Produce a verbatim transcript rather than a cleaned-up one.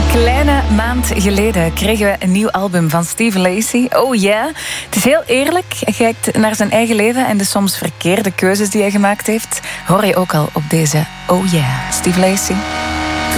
Kleine maand geleden kregen we een nieuw album van Steve Lacy. Oh yeah. Het is heel eerlijk. Hij kijkt naar zijn eigen leven en de soms verkeerde keuzes die hij gemaakt heeft. Hoor je ook al op deze Oh yeah, Steve Lacy.